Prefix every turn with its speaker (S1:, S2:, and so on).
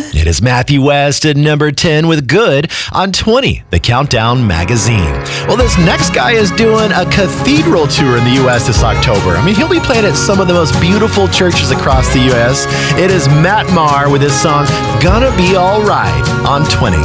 S1: It is Matthew West at number 10 with Good on 20, the Countdown magazine. Well, this next guy is doing a cathedral tour in the U.S. this October. I mean, he'll be playing at some of the most beautiful churches across the U.S. It is Matt Maher with his song, Gonna Be Alright on 20.